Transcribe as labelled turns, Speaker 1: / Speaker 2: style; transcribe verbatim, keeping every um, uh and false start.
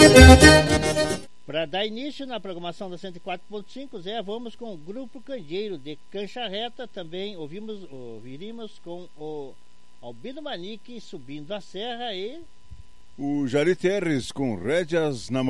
Speaker 1: Para dar início na programação da cento e quatro ponto cinco, Zé, vamos com o Grupo Candeeiro de Cancha Reta. Também ouvimos, ouviríamos com o Albino Manique Subindo a Serra e
Speaker 2: o Jari Terres com Rédeas na Mão.